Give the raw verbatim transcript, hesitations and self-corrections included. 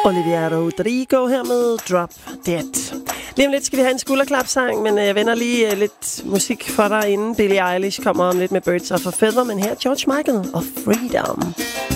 Olivia Rodrigo her med Drop Dead. Lige om lidt skal vi have en skulderklapsang, men jeg vender lige lidt musik for dig, inden Billie Eilish kommer om lidt med Birds of a Feather. Men her George Michael og Freedom.